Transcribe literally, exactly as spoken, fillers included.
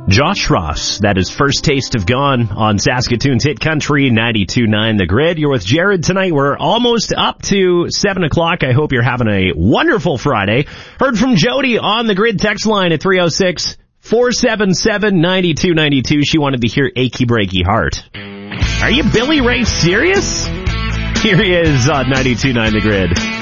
Josh Ross, that is First Taste of Gone on Saskatoon's Hit Country ninety-two point nine The Grid. You're with Jared tonight. We're almost up to seven o'clock. I hope you're having a wonderful Friday. Heard from Jody on the Grid text line at three oh six, four seven seven, nine two nine two. She wanted to hear Achy Breaky Heart. Are you Billy Ray serious? Here he is on ninety-two point nine The Grid.